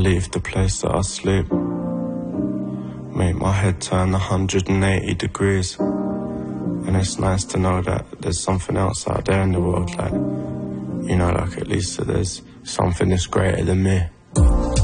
leave the place that I sleep. Make my head turn 180 degrees. And it's nice to know that there's something else out there in the world, like, you know, like at least that there's something that's greater than me.